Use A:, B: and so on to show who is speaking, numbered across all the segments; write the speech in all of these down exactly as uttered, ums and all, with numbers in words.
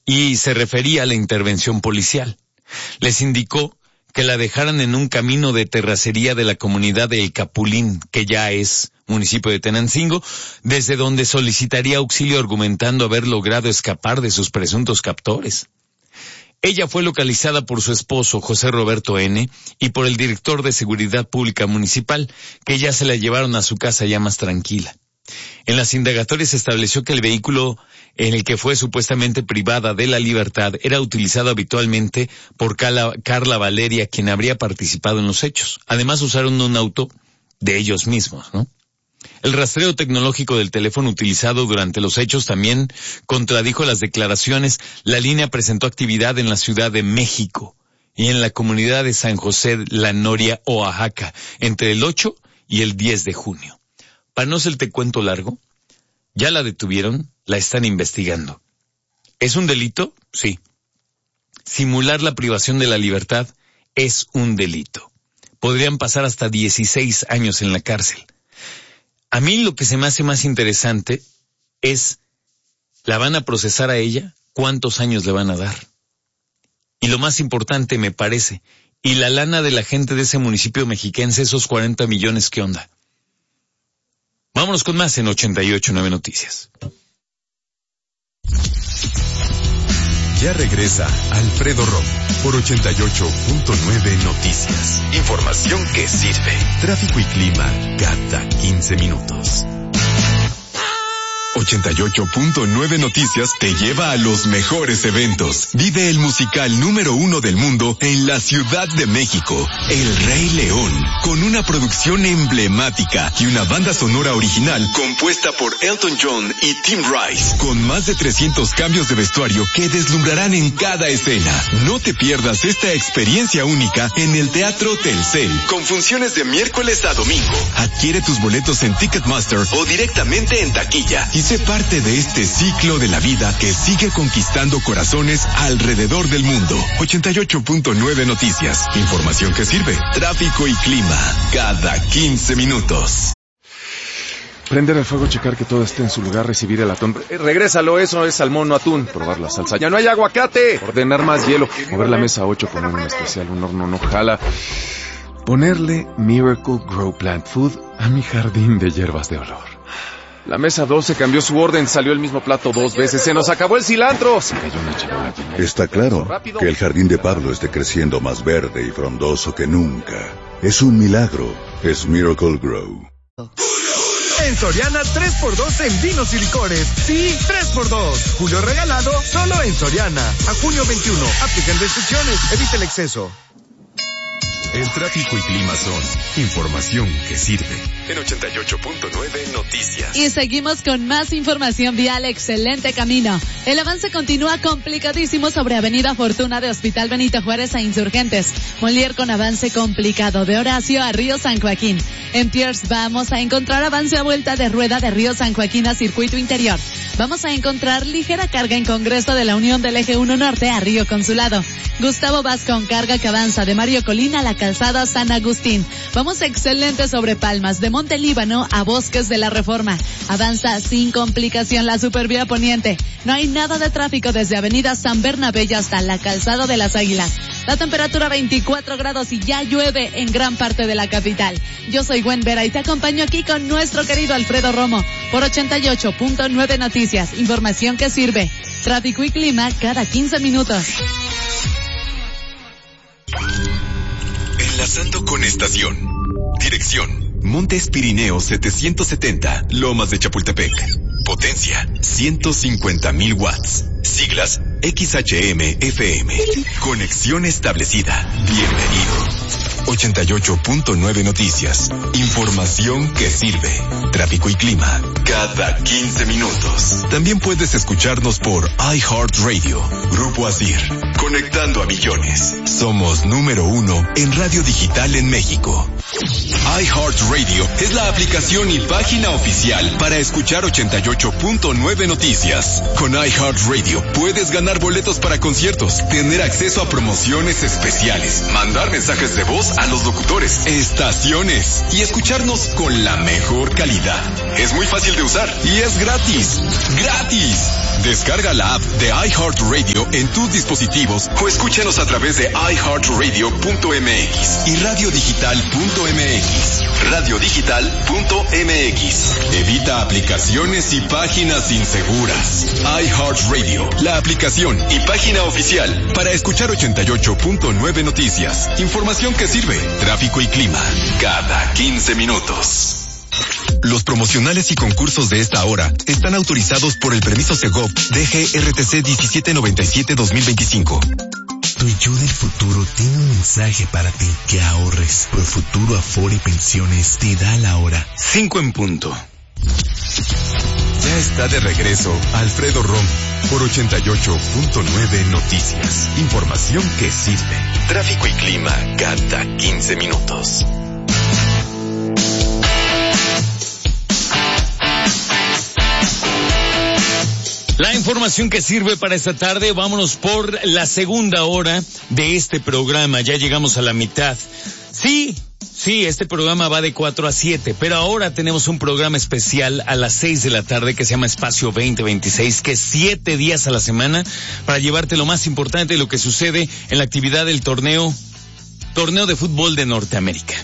A: y se refería a la intervención policial. Les indicó que la dejaran en un camino de terracería de la comunidad de El Capulín, que ya es municipio de Tenancingo, desde donde solicitaría auxilio argumentando haber logrado escapar de sus presuntos captores. Ella fue localizada por su esposo, José Roberto N., y por el director de Seguridad Pública Municipal, que ya se la llevaron a su casa ya más tranquila. En las indagatorias se estableció que el vehículo en el que fue supuestamente privada de la libertad era utilizado habitualmente por Carla, Carla Valeria, quien habría participado en los hechos. Además usaron un auto de ellos mismos, ¿no? El rastreo tecnológico del teléfono utilizado durante los hechos también contradijo las declaraciones. La línea presentó actividad en la Ciudad de México y en la comunidad de San José La Noria, Oaxaca, entre el ocho y el diez de junio. Para no ser el cuento largo, ya la detuvieron, la están investigando. ¿Es un delito? Sí. Simular la privación de la libertad es un delito. Podrían pasar hasta dieciséis años en la cárcel. A mí lo que se me hace más interesante es, ¿la van a procesar a ella? ¿Cuántos años le van a dar? Y lo más importante me parece, ¿y la lana de la gente de ese municipio mexiquense, esos cuarenta millones, qué onda? Vámonos con más en ochenta y ocho punto nueve Noticias.
B: Ya regresa Alfredo Romo por ochenta y ocho punto nueve Noticias. Información que sirve. Tráfico y clima cada quince minutos. ochenta y ocho punto nueve Noticias te lleva a los mejores eventos. Vive el musical número uno del mundo en la Ciudad de México, El Rey León, con una producción emblemática y una banda sonora original compuesta por Elton John y Tim Rice, con más de trescientos cambios de vestuario que deslumbrarán en cada escena. No te pierdas esta experiencia única en el Teatro Telcel, con funciones de miércoles a domingo. Adquiere tus boletos en Ticketmaster o directamente en taquilla y sé parte de este ciclo de la vida que sigue conquistando corazones alrededor del mundo. ochenta y ocho punto nueve Noticias. Información que sirve. Tráfico y clima cada quince minutos.
C: Prender el fuego, checar que todo esté en su lugar, recibir el atún. Eh, regrésalo, eso es salmón, no atún. Probar la salsa. ¡Ya no hay aguacate! Ordenar más hielo. Mover la mesa ocho, poner un especial, un horno no jala. Ponerle Miracle Grow Plant Food a mi jardín de hierbas de olor. La mesa doce cambió su orden, salió el mismo plato dos veces. ¡Se nos acabó el cilantro! Se cayó una charola.
D: Está claro que el jardín de Pablo esté creciendo más verde y frondoso que nunca. Es un milagro. Es Miracle Grow.
E: En Soriana, tres por dos en vinos y licores. Sí, tres por dos. Julio regalado, solo en Soriana. A junio veintiuno. Aplican restricciones. Evita el exceso.
B: El tráfico y clima son información que sirve. En ochenta y ocho punto nueve Noticias.
F: Y seguimos con más información vial. Excelente camino. El avance continúa complicadísimo sobre Avenida Fortuna de Hospital Benito Juárez a Insurgentes. Molière con avance complicado de Horacio a Río San Joaquín. En Pierce vamos a encontrar avance a vuelta de rueda de Río San Joaquín a Circuito Interior. Vamos a encontrar ligera carga en Congreso de la Unión del Eje uno Norte a Río Consulado. Gustavo Vaz con carga que avanza de Mario Colina a la calzada San Agustín. Vamos excelente sobre Palmas, de Monte Líbano a Bosques de la Reforma. Avanza sin complicación la Supervía Poniente. No hay nada de tráfico desde Avenida San Bernabé hasta la calzada de las Águilas. La temperatura veinticuatro grados y ya llueve en gran parte de la capital. Yo soy Gwen Vera y te acompaño aquí con nuestro querido Alfredo Romo por ochenta y ocho punto nueve Noticias. Información que sirve. Tráfico y clima cada quince minutos.
B: Enlazando con estación. Dirección. Montes Pirineos setecientos setenta, Lomas de Chapultepec. Potencia, ciento cincuenta mil watts. Siglas, X H M F M. Conexión establecida. Bienvenido. ochenta y ocho punto nueve Noticias. Información que sirve. Tráfico y clima. Cada quince minutos. También puedes escucharnos por iHeartRadio. Grupo Asir. Conectando a millones. Somos número uno en radio digital en México. iHeartRadio es la aplicación y página oficial para escuchar ochenta y ocho punto nueve Noticias. Con iHeartRadio puedes ganar boletos para conciertos, tener acceso a promociones especiales, mandar mensajes de voz a los locutores, estaciones y escucharnos con la mejor calidad. Es muy fácil de usar y es gratis. ¡Gratis! Descarga la app de iHeartRadio en tus dispositivos o escúchanos a través de i heart radio punto m x y radio digital punto m x. radio digital punto m x. Evita aplicaciones y páginas inseguras. iHeartRadio, la aplicación y página oficial para escuchar ochenta y ocho punto nueve Noticias. Información que sirve. Tráfico y clima cada quince minutos. Los promocionales y concursos de esta hora están autorizados por el permiso Segov D G R T C diecisiete noventa y siete dos mil veinticinco.
G: Tu yo del futuro tiene un mensaje para ti: que ahorres. Profuturo Afore Pensiones te da la hora.
A: Cinco en punto.
B: Ya está de regreso Alfredo Rom por ochenta y ocho punto nueve Noticias. Información que sirve. Tráfico y clima cada quince minutos.
A: La información que sirve para esta tarde, vámonos por la segunda hora de este programa. Ya llegamos a la mitad. Sí, sí, este programa va de cuatro a siete, pero ahora tenemos un programa especial a las seis de la tarde que se llama Espacio veinte veintiséis, que es siete días a la semana para llevarte lo más importante de lo que sucede en la actividad del torneo, torneo de fútbol de Norteamérica.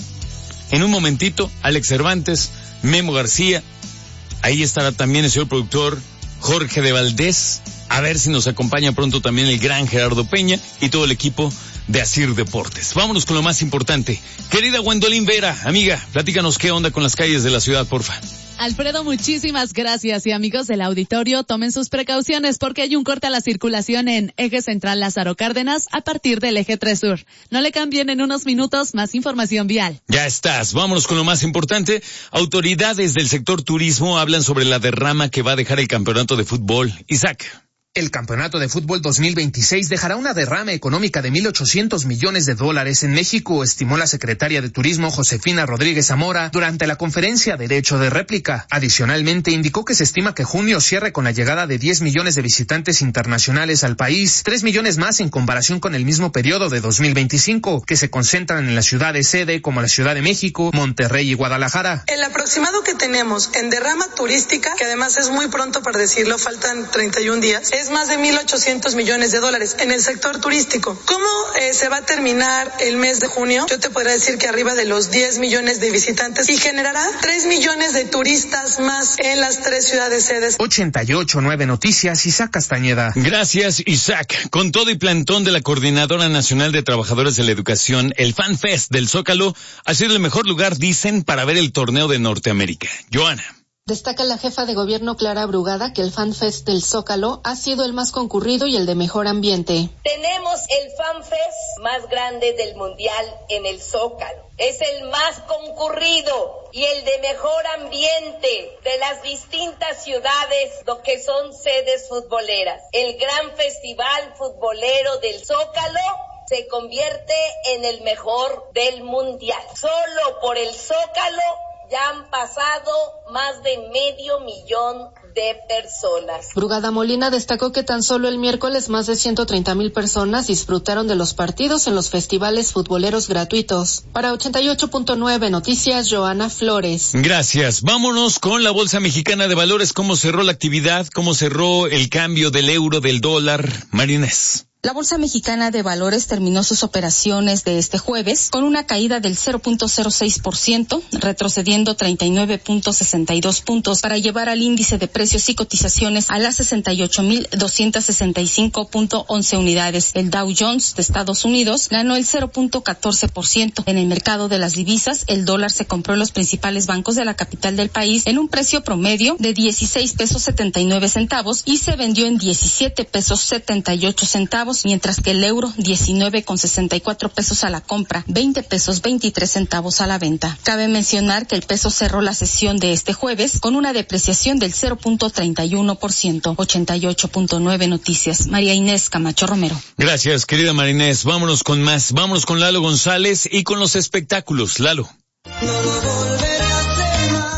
A: En un momentito, Alex Cervantes, Memo García, ahí estará también el señor productor Jorge de Valdés, a ver si nos acompaña pronto también el gran Gerardo Peña y todo el equipo de Asir Deportes. Vámonos con lo más importante. Querida Gwendolyn Vera, amiga, platícanos qué onda con las calles de la ciudad, porfa.
F: Alfredo, muchísimas gracias, y amigos del auditorio, tomen sus precauciones porque hay un corte a la circulación en Eje Central Lázaro Cárdenas a partir del Eje tres Sur. No le cambien, en unos minutos más información vial.
A: Ya estás, vámonos con lo más importante. Autoridades del sector turismo hablan sobre la derrama que va a dejar el campeonato de fútbol. Isaac.
H: El campeonato de fútbol dos mil veintiséis dejará una derrama económica de mil ochocientos millones de dólares en México, estimó la secretaria de Turismo Josefina Rodríguez Zamora durante la conferencia Derecho de Réplica. Adicionalmente, indicó que se estima que junio cierre con la llegada de diez millones de visitantes internacionales al país, tres millones más en comparación con el mismo periodo de dos mil veinticinco, que se concentran en las ciudades sede como la Ciudad de México, Monterrey y Guadalajara.
I: El aproximado que tenemos en derrama turística, que además es muy pronto para decirlo, faltan treinta y un días, es más de mil ochocientos millones de dólares en el sector turístico. ¿Cómo eh, se va a terminar el mes de junio? Yo te podría decir que arriba de los diez millones de visitantes y generará tres millones de turistas más en las tres ciudades sedes.
H: ochenta y ocho punto nueve Noticias, Isaac Castañeda.
A: Gracias, Isaac. Con todo y plantón de la Coordinadora Nacional de Trabajadores de la Educación, el Fan Fest del Zócalo ha sido el mejor lugar, dicen, para ver el torneo de Norteamérica. Joana.
J: Destaca la jefa de gobierno Clara Brugada que el Fan Fest del Zócalo ha sido el más concurrido y el de mejor ambiente.
K: Tenemos el Fan Fest más grande del mundial en el Zócalo. Es el más concurrido y el de mejor ambiente de las distintas ciudades, lo que son sedes futboleras. El gran festival futbolero del Zócalo se convierte en el mejor del mundial. Solo por el Zócalo ya han pasado más de medio millón de personas.
J: Brugada Molina destacó que tan solo el miércoles más de ciento treinta mil personas disfrutaron de los partidos en los festivales futboleros gratuitos. Para ochenta y ocho punto nueve Noticias, Joana Flores.
A: Gracias. Vámonos con la Bolsa Mexicana de Valores. ¿Cómo cerró la actividad? ¿Cómo cerró el cambio del euro, del dólar? Marinés.
L: La Bolsa Mexicana de Valores terminó sus operaciones de este jueves con una caída del cero punto cero seis por ciento, retrocediendo treinta y nueve punto sesenta y dos puntos para llevar al índice de precios y cotizaciones a las sesenta y ocho mil doscientos sesenta y cinco punto once unidades. El Dow Jones de Estados Unidos ganó el cero punto catorce por ciento. En el mercado de las divisas, el dólar se compró en los principales bancos de la capital del país en un precio promedio de dieciséis pesos setenta y nueve centavos y se vendió en diecisiete pesos setenta y ocho centavos, mientras que el euro diecinueve con sesenta y cuatro pesos a la compra, veinte pesos veintitrés centavos a la venta. Cabe mencionar que el peso cerró la sesión de este jueves con una depreciación del cero punto treinta y uno por ciento. ochenta y ocho punto nueve Noticias, María Inés Camacho Romero.
A: Gracias, querida María Inés. Vámonos con más. Vámonos con Lalo González y con los espectáculos. Lalo.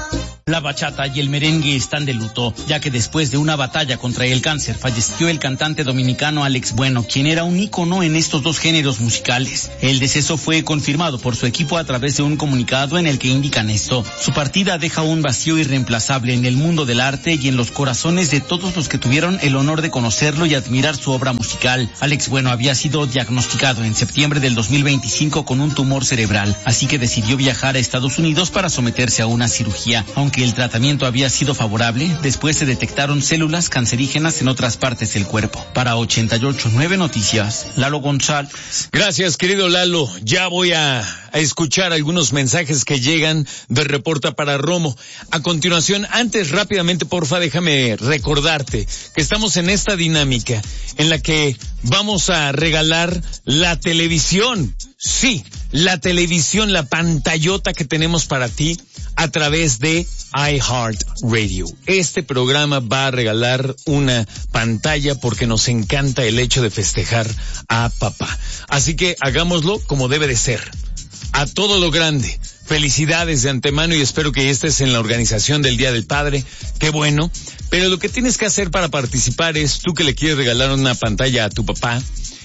M: La bachata y el merengue están de luto, ya que después de una batalla contra el cáncer falleció el cantante dominicano Alex Bueno, quien era un ícono en estos dos géneros musicales. El deceso fue confirmado por su equipo a través de un comunicado en el que indican esto. Su partida deja un vacío irreemplazable en el mundo del arte y en los corazones de todos los que tuvieron el honor de conocerlo y admirar su obra musical. Alex Bueno había sido diagnosticado en septiembre del dos mil veinticinco con un tumor cerebral, así que decidió viajar a Estados Unidos para someterse a una cirugía. Aunque el tratamiento había sido favorable, después se detectaron células cancerígenas en otras partes del cuerpo. Para ochenta y ocho punto nueve Noticias, Lalo González.
A: Gracias, querido Lalo. Ya voy a, a escuchar algunos mensajes que llegan de Reporta para Romo. A continuación, antes rápidamente, porfa, déjame recordarte que estamos en esta dinámica en la que vamos a regalar la televisión. Sí, la televisión, la pantallota que tenemos para ti a través de iHeartRadio. Este programa va a regalar una pantalla porque nos encanta el hecho de festejar a papá. Así que hagámoslo como debe de ser. A todo lo grande. Felicidades de antemano y espero que estés en la organización del Día del Padre. Qué bueno. Pero lo que tienes que hacer para participar es, tú que le quieres regalar una pantalla a tu papá,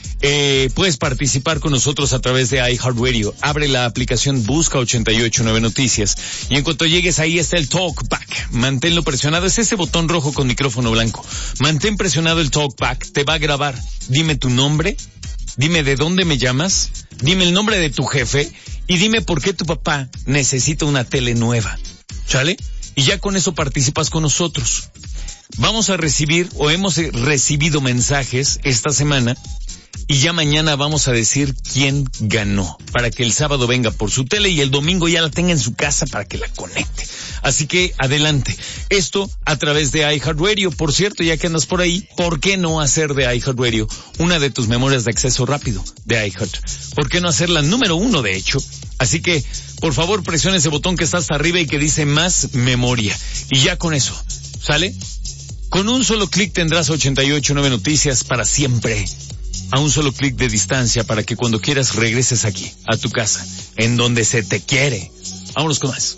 A: Eh, puedes participar con nosotros a través de iHeartRadio. Abre la aplicación, busca ochenta y ocho punto nueve Noticias y en cuanto llegues ahí está el Talkback. Manténlo presionado, es ese botón rojo con micrófono blanco. Mantén presionado el Talkback, te va a grabar. Dime tu nombre, dime de dónde me llamas, dime el nombre de tu jefe y dime por qué tu papá necesita una tele nueva. ¿Sale? Y ya con eso participas con nosotros. Vamos a recibir o hemos recibido mensajes esta semana y ya mañana vamos a decir quién ganó, para que el sábado venga por su tele y el domingo ya la tenga en su casa para que la conecte. Así que adelante. Esto a través de iHeartRadio. Por cierto, ya que andas por ahí, ¿por qué no hacer de iHeartRadio una de tus memorias de acceso rápido de iHeart? ¿Por qué no hacer la número uno, de hecho? Así que, por favor, presiona ese botón que está hasta arriba y que dice más memoria. Y ya con eso, ¿sale? Con un solo clic tendrás ochenta y ocho punto nueve Noticias para siempre. A un solo clic de distancia para que cuando quieras regreses aquí, a tu casa, en donde se te quiere. Vámonos con más.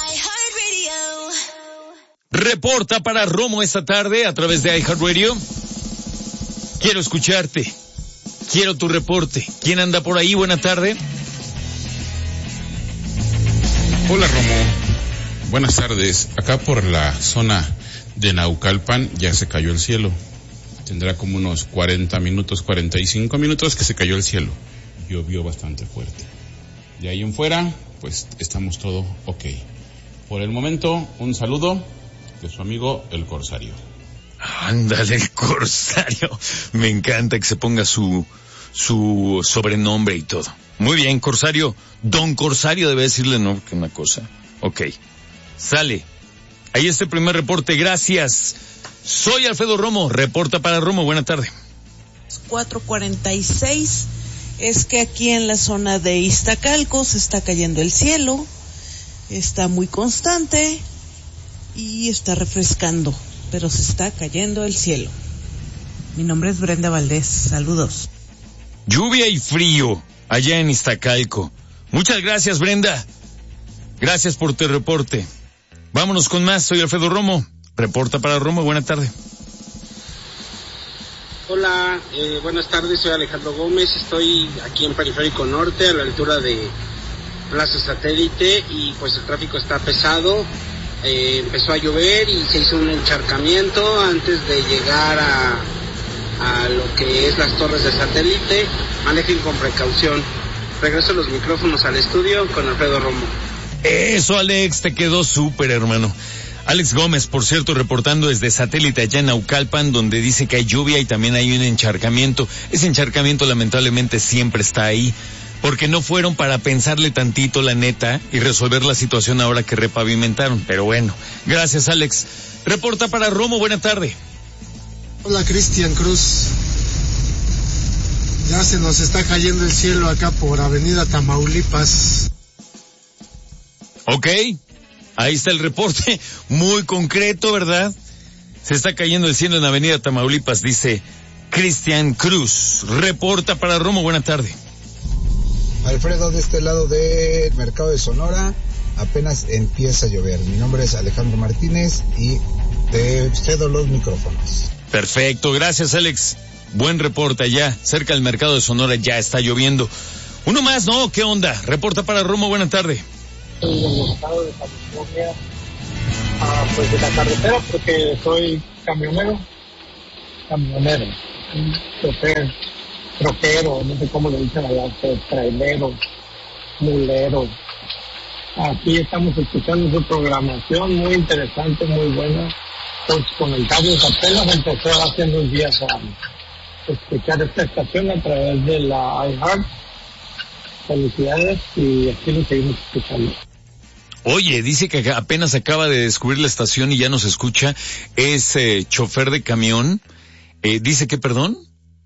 A: Reporta para Romo esta tarde a través de iHeartRadio. Quiero escucharte. Quiero tu reporte. ¿Quién anda por ahí? Buena tarde.
N: Hola, Romo. Buenas tardes. Acá por la zona de Naucalpan ya se cayó el cielo. Tendrá como unos cuarenta minutos, cuarenta y cinco minutos que se cayó el cielo. Llovió bastante fuerte. De ahí en fuera, pues estamos todo ok. Por el momento, un saludo de su amigo el Corsario.
A: Ándale, el Corsario. Me encanta que se ponga su, su sobrenombre y todo. Muy bien, Corsario. Don Corsario debe decirle, no, que una cosa. Ok. Sale. Ahí está el primer reporte. Gracias. Soy Alfredo Romo, reporta para Romo, buena tarde.
O: cuatro cuarenta y seis, es que aquí en la zona de Iztacalco se está cayendo el cielo, está muy constante y está refrescando, pero se está cayendo el cielo. Mi nombre es Brenda Valdés, saludos.
A: Lluvia y frío allá en Iztacalco. Muchas gracias, Brenda. Gracias por tu reporte. Vámonos con más, soy Alfredo Romo. Reporta para Romo, buena tarde.
P: Hola, eh, buenas tardes, soy Alejandro Gómez, estoy aquí en Periférico Norte, a la altura de Plaza Satélite, y pues el tráfico está pesado, eh, empezó a llover y se hizo un encharcamiento antes de llegar a, a lo que es las torres de Satélite. Manejen con precaución. Regreso los micrófonos al estudio con Alfredo Romo.
A: Eso, Alex, te quedó súper, hermano. Alex Gómez, por cierto, reportando desde Satélite allá en Naucalpan, donde dice que hay lluvia y también hay un encharcamiento. Ese encharcamiento lamentablemente siempre está ahí, porque no fueron para pensarle tantito, la neta, y resolver la situación ahora que repavimentaron. Pero bueno, gracias, Alex. Reporta para Romo, buena tarde.
Q: Hola, Cristian Cruz. Ya se nos está cayendo el cielo acá por Avenida Tamaulipas.
A: Ok. Ahí está el reporte, muy concreto, ¿verdad? Se está cayendo el cielo en Avenida Tamaulipas, dice Cristian Cruz. Reporta para Romo, buena tarde.
R: Alfredo, de este lado del Mercado de Sonora, apenas empieza a llover. Mi nombre es Alejandro Martínez y te cedo los micrófonos.
A: Perfecto, gracias Alex. Buen reporte allá, cerca del mercado de Sonora ya está lloviendo. Uno más, ¿no? ¿Qué onda? Reporta para Romo, buena tarde.
S: En el estado de California, ah, pues de la carretera, porque soy camionero, camionero, chofer, troquero, no sé cómo le dicen allá, trailero, mulero. Aquí estamos escuchando su programación muy interesante, muy buena. Los comentarios apenas empecé hace unos días a escuchar esta estación a través de la iHeart. Felicidades y aquí lo seguimos escuchando.
A: Oye, dice que apenas acaba de descubrir la estación y ya nos escucha. Es eh, chofer de camión. Eh, dice que, perdón,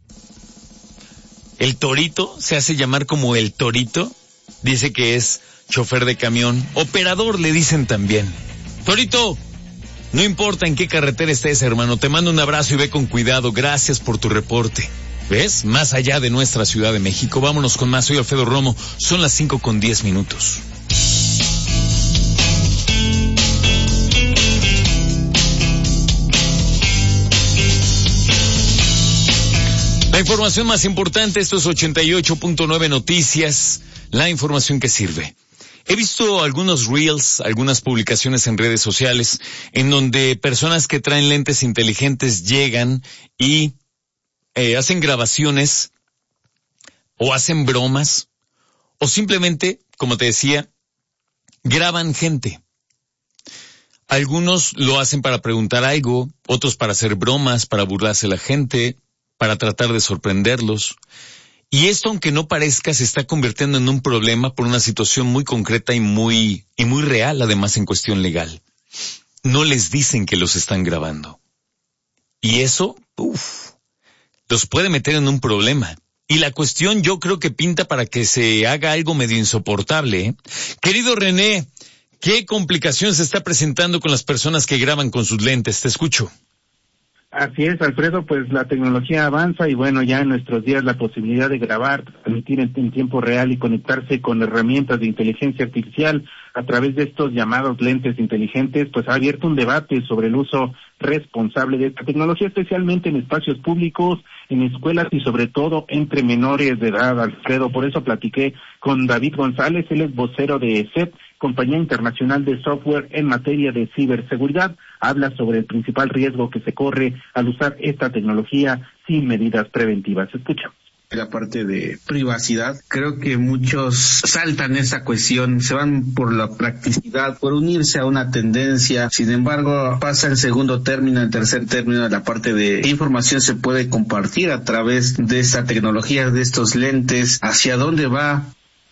A: el Torito, se hace llamar como el Torito. Dice que es chofer de camión. Operador le dicen también. Torito, no importa en qué carretera estés, hermano. Te mando un abrazo y ve con cuidado. Gracias por tu reporte. ¿Ves? Más allá de nuestra Ciudad de México. Vámonos con más. Soy Alfredo Romo. Son las cinco con diez minutos. La información más importante, esto es ochenta y ocho punto nueve Noticias. La información que sirve. He visto algunos reels, algunas publicaciones en redes sociales, en donde personas que traen lentes inteligentes llegan y Eh, hacen grabaciones o hacen bromas o simplemente, como te decía, graban gente. Algunos lo hacen para preguntar algo, otros para hacer bromas, para burlarse la gente, para tratar de sorprenderlos. Y esto, aunque no parezca, se está convirtiendo en un problema por una situación muy concreta y muy, y muy real, además en cuestión legal. No les dicen que los están grabando. Y eso, uff, los puede meter en un problema. Y la cuestión yo creo que pinta para que se haga algo medio insoportable, ¿eh? Querido René, ¿qué complicación se está presentando con las personas que graban con sus lentes? Te escucho.
T: Así es, Alfredo, pues la tecnología avanza y bueno, ya en nuestros días la posibilidad de grabar, transmitir en, en tiempo real y conectarse con herramientas de inteligencia artificial a través de estos llamados lentes inteligentes, pues ha abierto un debate sobre el uso responsable de esta tecnología, especialmente en espacios públicos, en escuelas y sobre todo entre menores de edad, Alfredo. Por eso platiqué con David González, él es vocero de E S E T, compañía internacional de software en materia de ciberseguridad. Habla sobre el principal riesgo que se corre al usar esta tecnología sin medidas preventivas. Escuchamos.
U: La parte de privacidad, creo que muchos saltan esa cuestión, se van por la practicidad, por unirse a una tendencia. Sin embargo, pasa el segundo término, el tercer término, la parte de qué información se puede compartir a través de esta tecnología, de estos lentes, hacia dónde va.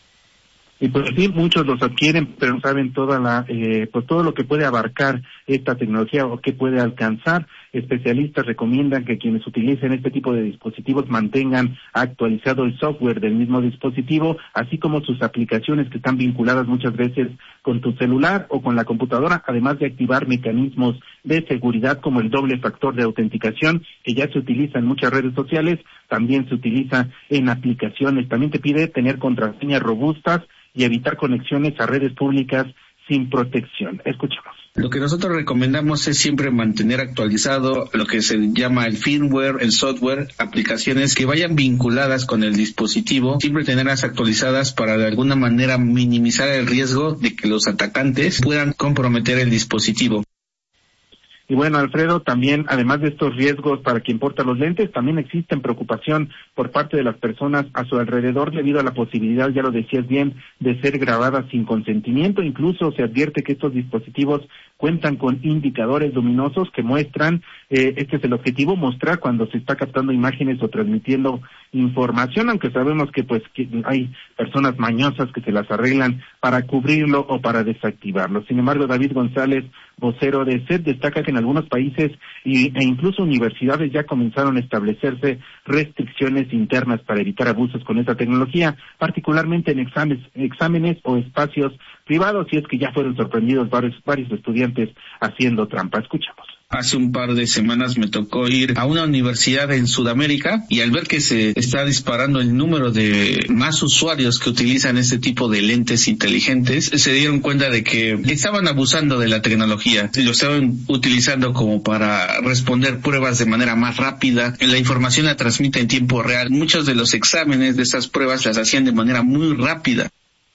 T: Y pues sí, muchos los adquieren, pero no saben toda la, eh, pues todo lo que puede abarcar esta tecnología o qué puede alcanzar. Especialistas recomiendan que quienes utilicen este tipo de dispositivos mantengan actualizado el software del mismo dispositivo, así como sus aplicaciones que están vinculadas muchas veces con tu celular o con la computadora, además de activar mecanismos de seguridad como el doble factor de autenticación, que ya se utiliza en muchas redes sociales, también se utiliza en aplicaciones. También te pide tener contraseñas robustas y evitar conexiones a redes públicas sin protección. Escuchemos.
U: Lo que nosotros recomendamos es siempre mantener actualizado lo que se llama el firmware, el software, aplicaciones que vayan vinculadas con el dispositivo, siempre tenerlas actualizadas para de alguna manera minimizar el riesgo de que los atacantes puedan comprometer el dispositivo.
T: Y bueno, Alfredo, también, además de estos riesgos para quien porta los lentes, también existen preocupación por parte de las personas a su alrededor debido a la posibilidad, ya lo decías bien, de ser grabadas sin consentimiento. Incluso se advierte que estos dispositivos cuentan con indicadores luminosos que muestran, eh, este es el objetivo, mostrar cuando se está captando imágenes o transmitiendo información, aunque sabemos que pues que hay personas mañosas que se las arreglan para cubrirlo o para desactivarlo. Sin embargo, David González, vocero de E S E T, destaca que en algunos países y, e incluso universidades ya comenzaron a establecerse restricciones internas para evitar abusos con esta tecnología, particularmente en exámenes, exámenes o espacios privados, y es que ya fueron sorprendidos varios, varios estudiantes haciendo trampa. Escuchamos.
U: Hace un par de semanas me tocó ir a una universidad en Sudamérica y al ver que se está disparando el número de más usuarios que utilizan este tipo de lentes inteligentes, se dieron cuenta de que estaban abusando de la tecnología. Lo estaban utilizando como para responder pruebas de manera más rápida. La información la transmite en tiempo real. Muchos de los exámenes de estas pruebas las hacían de manera muy rápida.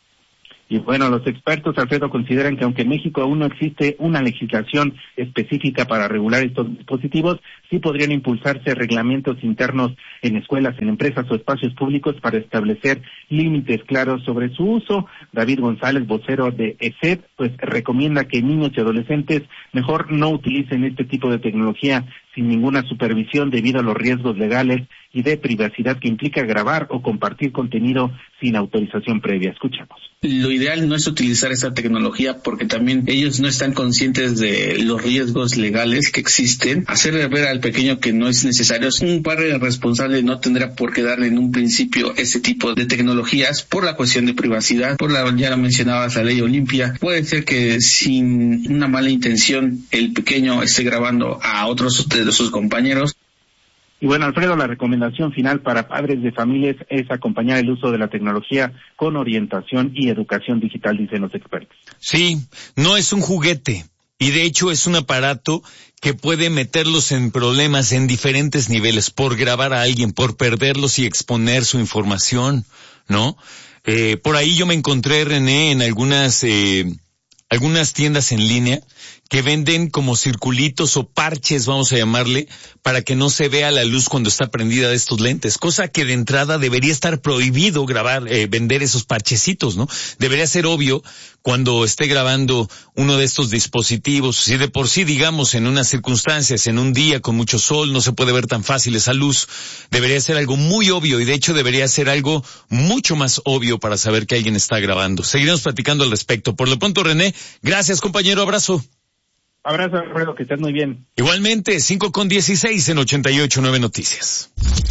T: Y bueno, los expertos, Alfredo, consideran que aunque en México aún no existe una legislación específica para regular estos dispositivos, sí podrían impulsarse reglamentos internos en escuelas, en empresas o espacios públicos para establecer límites claros sobre su uso. David González, vocero de E S E D, pues recomienda que niños y adolescentes mejor no utilicen este tipo de tecnología sin ninguna supervisión debido a los riesgos legales y de privacidad que implica grabar o compartir contenido sin autorización previa. Escuchamos.
U: Lo ideal no es utilizar esta tecnología porque también ellos no están conscientes de los riesgos legales que existen. Hacerle ver al pequeño que no es necesario. Un padre responsable no tendrá por qué darle en un principio ese tipo de tecnologías por la cuestión de privacidad, por la, ya lo mencionabas, la ley Olimpia. Puede ser que sin una mala intención el pequeño esté grabando a otros de sus compañeros.
T: Y bueno, Alfredo, la recomendación final para padres de familias es acompañar el uso de la tecnología con orientación y educación digital, dicen los expertos.
A: Sí, no es un juguete y de hecho es un aparato que puede meterlos en problemas en diferentes niveles por grabar a alguien, por perderlos y exponer su información, ¿no? Eh, por ahí yo me encontré, René, en algunas eh, algunas tiendas en línea que venden como circulitos o parches, vamos a llamarle, para que no se vea la luz cuando está prendida de estos lentes, cosa que de entrada debería estar prohibido grabar, eh, vender esos parchecitos, ¿no? Debería ser obvio cuando esté grabando uno de estos dispositivos. Si de por sí, digamos, en unas circunstancias, en un día con mucho sol, no se puede ver tan fácil esa luz, debería ser algo muy obvio y de hecho debería ser algo mucho más obvio para saber que alguien está grabando. Seguiremos platicando al respecto. Por lo pronto, René, gracias, compañero, abrazo.
T: Abrazo, Alfredo, que estés muy bien.
A: Igualmente, cinco con dieciséis en ochenta y ocho nueve Noticias.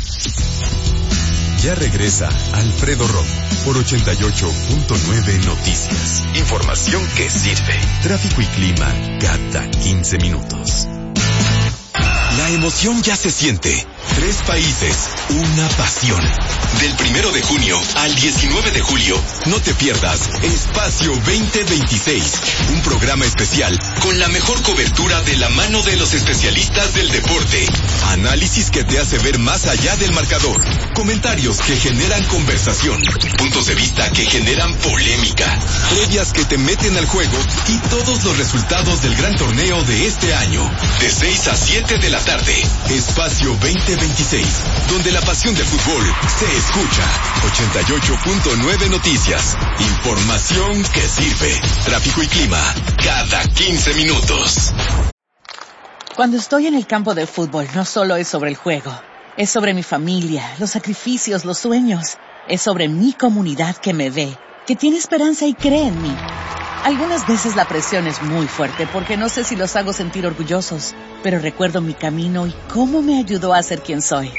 B: Ya regresa Alfredo Romo por ochenta y ocho punto nueve Noticias. Información que sirve. Tráfico y clima cada quince minutos. La emoción ya se siente. Tres países, una pasión. Del primero de junio al diecinueve de julio, no te pierdas Espacio veinte veintiséis, un programa especial con la mejor cobertura de la mano de los especialistas del deporte. Análisis que te hace ver más allá del marcador. Comentarios que generan conversación. Puntos de vista que generan polémica. Previas que te meten al juego y todos los resultados del gran torneo de este año. De seis a siete de la tarde. Espacio veinte veintiséis, donde la pasión del fútbol se escucha. ochenta y ocho punto nueve Noticias. Información que sirve. Tráfico y clima cada quince minutos.
C: Cuando estoy en el campo de fútbol, no solo es sobre el juego. Es sobre mi familia, los sacrificios, los sueños. Es sobre mi comunidad que me ve, que tiene esperanza y cree en mí. Algunas veces la presión es muy fuerte porque no sé si los hago sentir orgullosos, pero recuerdo mi camino y cómo me ayudó a ser quien soy.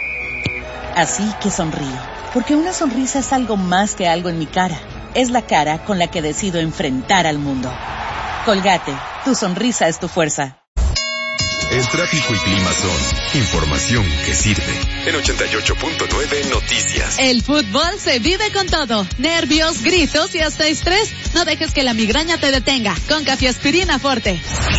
C: Así que sonrío, porque una sonrisa es algo más que algo en mi cara. Es la cara con la que decido enfrentar al mundo. Colgate, tu sonrisa es tu fuerza.
B: El tráfico y clima son información que sirve. En ochenta y ocho punto nueve Noticias.
F: El fútbol se vive con todo. Nervios, gritos y hasta estrés. No dejes que la migraña te detenga. Con Cafeaspirina Forte.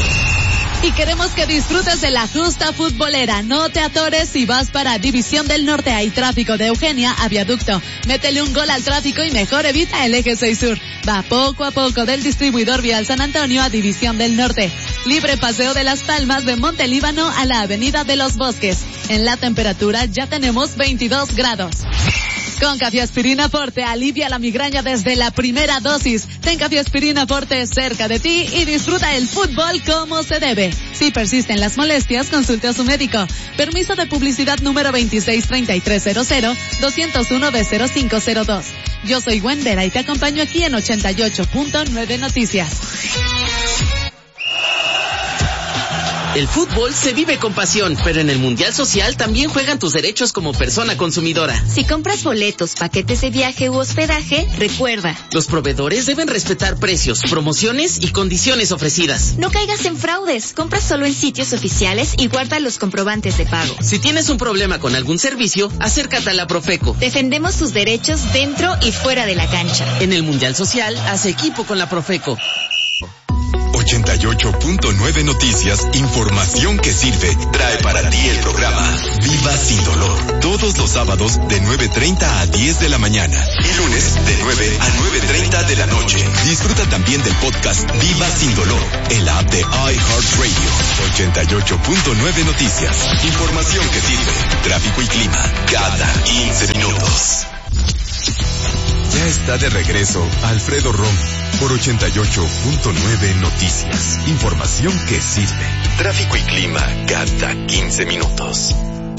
F: Y queremos que disfrutes de la justa futbolera. No te atores si vas para División del Norte. Hay tráfico de Eugenia a Viaducto. Métele un gol al tráfico y mejor evita el eje seis Sur. Va poco a poco del distribuidor vial San Antonio a División del Norte. Libre paseo de Las Palmas de Montelíbano a la Avenida de los Bosques. En la temperatura ya tenemos veintidós grados. Con Cafeaspirina Forte alivia la migraña desde la primera dosis. Ten Cafeaspirina Forte cerca de ti y disfruta el fútbol como se debe. Si persisten las molestias, consulte a su médico. Permiso de publicidad número veintiséis treinta y tres cero cero, doscientos uno B cero cinco cero dos. Yo soy Wendera y te acompaño aquí en ochenta y ocho punto nueve Noticias.
D: El fútbol se vive con pasión, pero en el Mundial Social también juegan tus derechos como persona consumidora.
V: Si compras boletos, paquetes de viaje u hospedaje, recuerda.
D: Los proveedores deben respetar precios, promociones y condiciones ofrecidas.
V: No caigas en fraudes. Compra solo en sitios oficiales y guarda los comprobantes de pago.
D: Si tienes un problema con algún servicio, acércate a la Profeco.
V: Defendemos tus derechos dentro y fuera de la cancha.
D: En el Mundial Social, haz equipo con la Profeco.
B: ochenta y ocho punto nueve Noticias, información que sirve, trae para ti el programa Viva Sin Dolor. Todos los sábados de nueve treinta a diez de la mañana y lunes de nueve a nueve treinta de la noche. Disfruta también del podcast Viva Sin Dolor en la app de iHeartRadio. ochenta y ocho punto nueve Noticias, información que sirve, tráfico y clima cada quince minutos. Ya está de regreso Alfredo Romo por ochenta y ocho punto nueve Noticias. Información que sirve. Tráfico y clima cada quince minutos.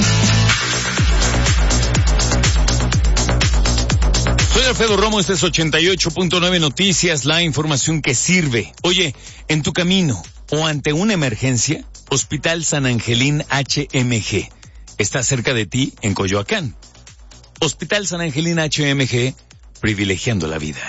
A: Soy Alfredo Romo, este es ochenta y ocho punto nueve Noticias, la información que sirve. Oye, en tu camino o ante una emergencia, Hospital San Angelín H M G está cerca de ti en Coyoacán. Hospital San Angelín H M G, privilegiando la vida.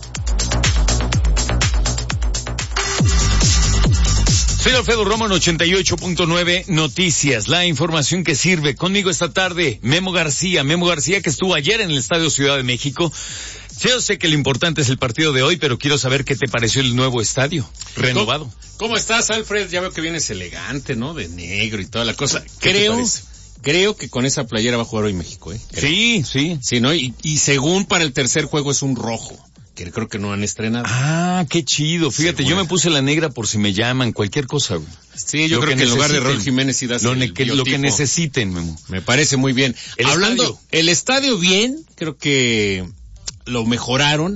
A: Soy Alfredo Romo en ochenta y ocho punto nueve Noticias, la información que sirve. Conmigo esta tarde, Memo García. Memo García, que estuvo ayer en el Estadio Ciudad de México. Yo sé que lo importante es el partido de hoy, pero quiero saber qué te pareció el nuevo estadio, renovado.
W: ¿Cómo, cómo estás, Alfred? Ya veo que vienes elegante, ¿no? De negro y toda la cosa. Creo... Creo que con esa playera va a jugar hoy México, ¿eh? Creo.
A: Sí, sí.
W: Sí, ¿no? Y, y según para el tercer juego es un rojo, que creo que no han estrenado.
A: Ah, qué chido. Fíjate, yo me puse la negra por si me llaman, cualquier cosa, güey.
W: Sí, yo lo creo que, que en lugar de Raúl Jiménez y das
A: lo,
W: el
A: que, lo que necesiten, Memo.
W: Me parece muy bien.
A: El
W: Hablando,
A: estadio.
W: el estadio bien, creo que lo mejoraron.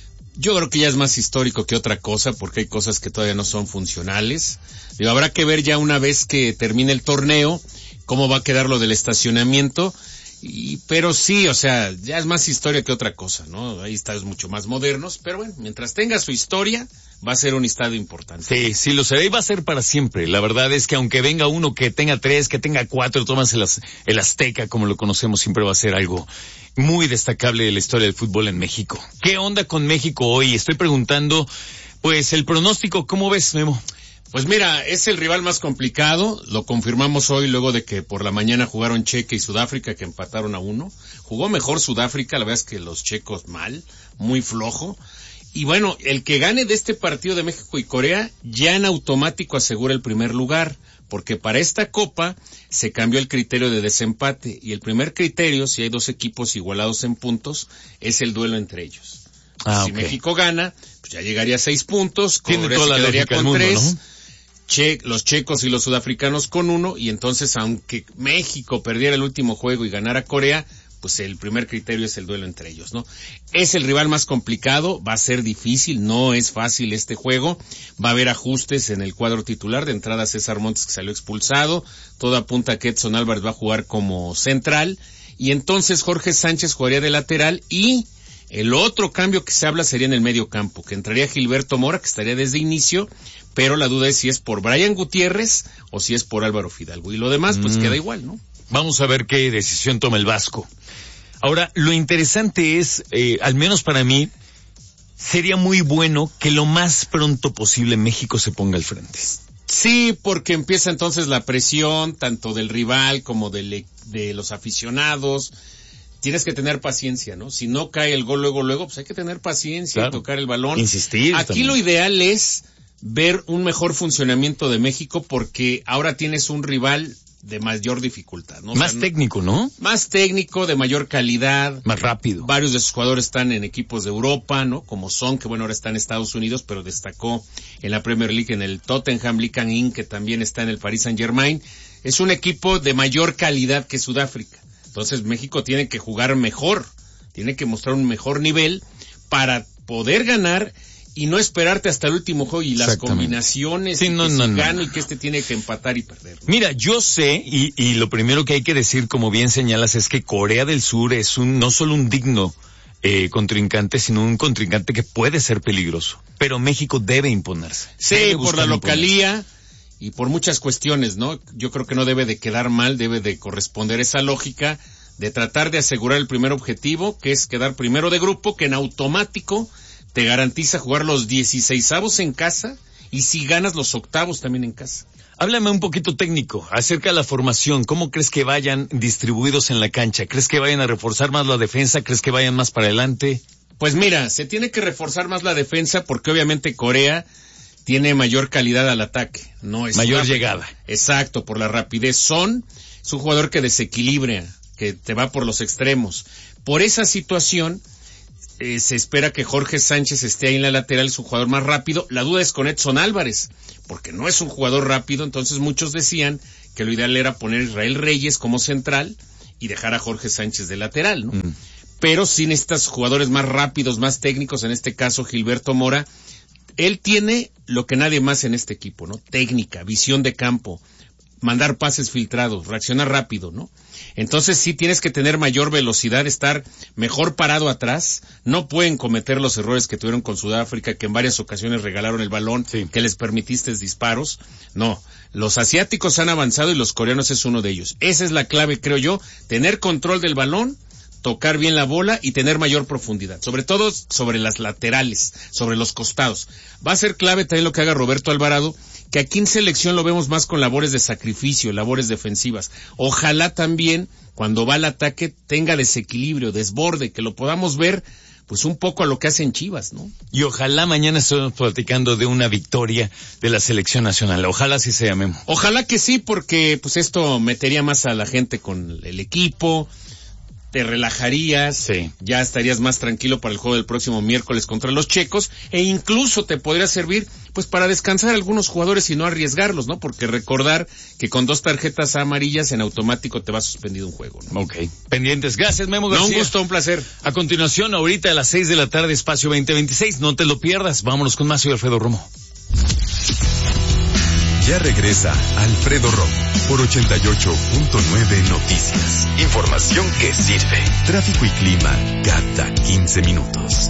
W: Yo creo que ya es más histórico que otra cosa, porque hay cosas que todavía no son funcionales. Digo, habrá que ver ya una vez que termine el torneo cómo va a quedar lo del estacionamiento, y, pero sí, o sea, ya es más historia que otra cosa, ¿no? Hay estadios mucho más modernos, pero bueno, mientras tenga su historia, va a ser un estadio importante.
A: Sí, sí lo será y va a ser para siempre. La verdad es que aunque venga uno que tenga tres, que tenga cuatro, tomas el, el Azteca, como lo conocemos, siempre va a ser algo muy destacable de la historia del fútbol en México. ¿Qué onda con México hoy? Estoy preguntando, pues, el pronóstico, ¿cómo ves, Memo?
W: Pues mira, es el rival más complicado, lo confirmamos hoy luego de que por la mañana jugaron Chequia y Sudáfrica, que empataron a uno. Jugó mejor Sudáfrica, la verdad es que los checos mal, muy flojo. Y bueno, el que gane de este partido de México y Corea ya en automático asegura el primer lugar, porque para esta copa se cambió el criterio de desempate, y el primer criterio, si hay dos equipos igualados en puntos, es el duelo entre ellos.
A: Ah,
W: si
A: okay.
W: México gana, pues ya llegaría a seis puntos,
A: Tiene
W: Corea
A: toda la
W: quedaría
A: lógica
W: con
A: del mundo,
W: tres.
A: ¿no?
W: Che, los checos y los sudafricanos con uno, y entonces aunque México perdiera el último juego y ganara Corea, pues el primer criterio es el duelo entre ellos, ¿no? Es el rival más complicado, va a ser difícil, no es fácil este juego, va a haber ajustes en el cuadro titular, de entrada César Montes, que salió expulsado, todo apunta a que Edson Álvarez va a jugar como central, y entonces Jorge Sánchez jugaría de lateral, y el otro cambio que se habla sería en el medio campo, que entraría Gilberto Mora, que estaría desde inicio, pero la duda es si es por Brian Gutiérrez o si es por Álvaro Fidalgo. Y lo demás, pues mm. queda igual, ¿no?
A: Vamos a ver qué decisión toma el Vasco. Ahora, lo interesante es, eh, al menos para mí, sería muy bueno que lo más pronto posible México se ponga al frente.
W: Sí, porque empieza entonces la presión, tanto del rival como del, de los aficionados. Tienes que tener paciencia, ¿no? Si no cae el gol luego, luego, pues hay que tener paciencia, claro. Tocar el balón.
A: Insistir.
W: Aquí también. Lo ideal es ver un mejor funcionamiento de México, porque ahora tienes un rival de mayor dificultad, ¿no?
A: Más
W: o sea,
A: técnico, ¿no?
W: Más técnico, de mayor calidad.
A: Más rápido.
W: Varios de sus jugadores están en equipos de Europa, ¿no? Como Son, que bueno, ahora está en Estados Unidos, pero destacó en la Premier League, en el Tottenham Lican In, que también está en el Paris Saint-Germain. Es un equipo de mayor calidad que Sudáfrica. Entonces México tiene que jugar mejor, tiene que mostrar un mejor nivel para poder ganar y no esperarte hasta el último juego y las combinaciones
A: sí,
W: y
A: no,
W: que
A: no,
W: si
A: no,
W: gano
A: no.
W: y que este tiene que empatar y perder.
A: Mira, yo sé, y, y lo primero que hay que decir, como bien señalas, es que Corea del Sur es un no solo un digno eh, contrincante, sino un contrincante que puede ser peligroso. Pero México debe imponerse.
W: Sí,
A: debe
W: por la localía.
A: imponerse.
W: y por muchas cuestiones, ¿no? Yo creo que no debe de quedar mal, debe de corresponder esa lógica de tratar de asegurar el primer objetivo, que es quedar primero de grupo, que en automático te garantiza jugar los dieciseisavos en casa y si ganas los octavos también en casa.
A: Háblame un poquito técnico acerca de la formación. ¿Cómo crees que vayan distribuidos en la cancha? ¿Crees que vayan a reforzar más la defensa? ¿Crees que vayan más para adelante?
W: Pues mira, se tiene que reforzar más la defensa porque obviamente Corea tiene mayor calidad al ataque. No es
A: mayor
W: rápido.
A: Llegada.
W: Exacto, por la rapidez. Son, es un jugador que desequilibra, que te va por los extremos. Por esa situación, eh, se espera que Jorge Sánchez esté ahí en la lateral, es un jugador más rápido. La duda es con Edson Álvarez, porque no es un jugador rápido, entonces muchos decían que lo ideal era poner a Israel Reyes como central y dejar a Jorge Sánchez de lateral, ¿no? Mm. Pero sí necesitas jugadores más rápidos, más técnicos, en este caso Gilberto Mora. Él tiene lo que nadie más en este equipo, ¿no? Técnica, visión de campo, mandar pases filtrados, reaccionar rápido, ¿no? Entonces sí tienes que tener mayor velocidad, estar mejor parado atrás. No pueden cometer los errores que tuvieron con Sudáfrica, que en varias ocasiones regalaron el balón, sí, que les permitiste disparos. No, los asiáticos han avanzado y los coreanos es uno de ellos. Esa es la clave, creo yo, tener control del balón, tocar bien la bola y tener mayor profundidad, sobre todo sobre las laterales, sobre los costados. Va a ser clave también lo que haga Roberto Alvarado, que aquí en selección lo vemos más con labores de sacrificio, labores defensivas. Ojalá también, cuando va al ataque, tenga desequilibrio, desborde, que lo podamos ver, pues un poco a lo que hacen Chivas, ¿no?
A: Y ojalá mañana estemos platicando de una victoria de la selección nacional. Ojalá sí sea, Memo.
W: Ojalá que sí, porque pues esto metería más a la gente con el equipo, te relajarías, sí, ya estarías más tranquilo para el juego del próximo miércoles contra los checos, e incluso te podría servir pues para descansar a algunos jugadores y no arriesgarlos, ¿no? Porque recordar que con dos tarjetas amarillas en automático te va suspendido un juego, ¿no?
A: Ok. Pendientes. Gracias, Memo García.
W: No, un gusto, un placer.
A: A continuación, ahorita a las seis de la tarde, Espacio veinte veintiséis. No te lo pierdas. Vámonos con más. Soy Alfredo Romo.
B: Ya regresa Alfredo Romo por ochenta y ocho punto nueve Noticias. Información que sirve. Tráfico y clima cada quince minutos.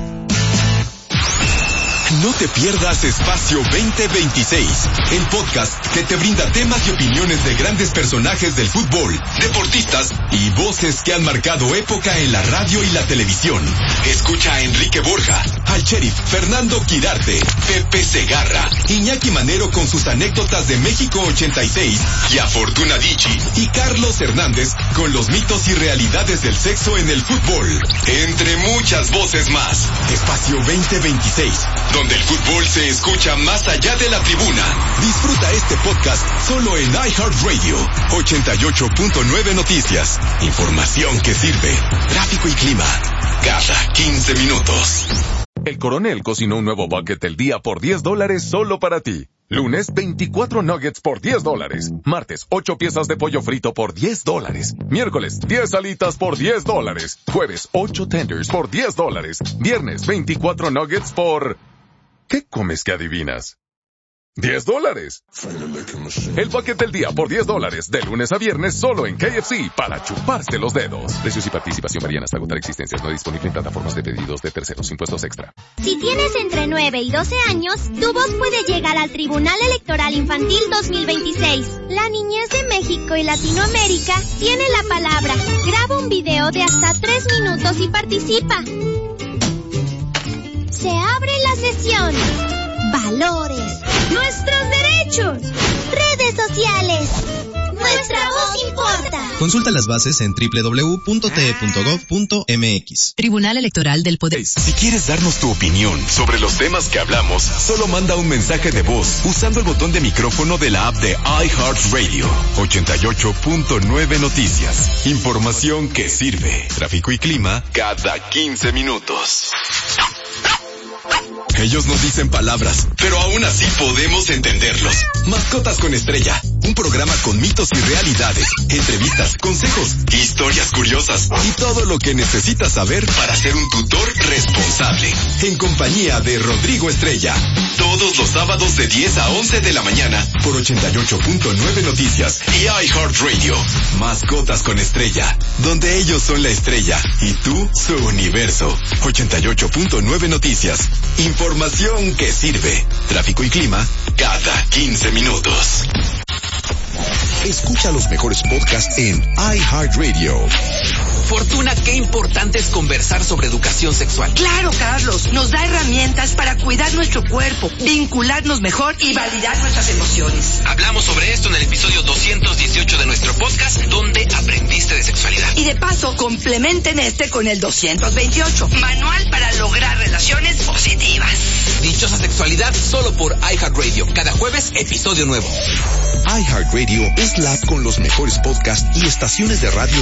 B: No te pierdas Espacio veinte veintiséis, el podcast que te brinda temas y opiniones de grandes personajes del fútbol, deportistas y voces que han marcado época en la radio y la televisión. Escucha a Enrique Borja, al sheriff Fernando Quirarte, Pepe Segarra, Iñaki Manero con sus anécdotas de México ochenta y seis y a Fortuna Dicci y Carlos Hernández con los mitos y realidades del sexo en el fútbol. Entre muchas voces más. Espacio veinte veintiséis, donde el fútbol se escucha más allá de la tribuna. Disfruta este podcast solo en iHeartRadio. ochenta y ocho punto nueve Noticias. Información que sirve. Tráfico y clima cada quince minutos.
E: El Coronel cocinó un nuevo bucket del día por diez dólares solo para ti. Lunes, veinticuatro nuggets por diez dólares. Martes, ocho piezas de pollo frito por diez dólares. Miércoles, diez alitas por diez dólares. Jueves, ocho tenders por diez dólares. Viernes, veinticuatro nuggets por... ¿Qué comes que adivinas? ¡diez dólares! El bucket del día por diez dólares, de lunes a viernes solo en K F C, para chuparse los dedos. Precios y participación varían hasta agotar existencias. No disponible en plataformas de pedidos de terceros, impuestos extra.
G: Si tienes entre nueve y doce años, tu voz puede llegar al Tribunal Electoral Infantil dos mil veintiséis. La niñez de México y Latinoamérica tiene la palabra. Graba un video de hasta tres minutos y participa. Se abre la sesión. Valores. Nuestros derechos. Redes sociales. Nuestra voz importa.
I: Consulta las bases en doble u doble u doble u punto t e punto gov punto m x.
X: Tribunal Electoral del Poder.
B: Si quieres darnos tu opinión sobre los temas que hablamos, solo manda un mensaje de voz usando el botón de micrófono de la app de iHeartRadio. ochenta y ocho punto nueve Noticias. Información que sirve. Tráfico y clima cada quince minutos. Ellos nos dicen palabras, pero aún así podemos entenderlos. Mascotas con Estrella. Un programa con mitos y realidades, entrevistas, consejos, historias curiosas y todo lo que necesitas saber para ser un tutor responsable. En compañía de Rodrigo Estrella. Todos los sábados de diez a once de la mañana por ochenta y ocho punto nueve Noticias y iHeartRadio. Mascotas con Estrella, donde ellos son la estrella y tú su universo. ochenta y ocho punto nueve Noticias. Información que sirve. Tráfico y clima cada quince minutos. Escucha los mejores podcasts en iHeartRadio.
H: Fortuna, qué importante es conversar sobre educación sexual.
J: Claro, Carlos, nos da herramientas para cuidar nuestro cuerpo, vincularnos mejor y validar nuestras emociones.
H: Hablamos sobre esto en el episodio doscientos dieciocho de nuestro podcast, donde aprendiste de sexualidad.
J: Y de paso, complementen este con el doscientos veintiocho, manual para lograr relaciones positivas.
H: Dichosa sexualidad solo por iHeartRadio. Cada jueves, episodio nuevo.
B: iHeartRadio es la app con los mejores podcasts y estaciones de radio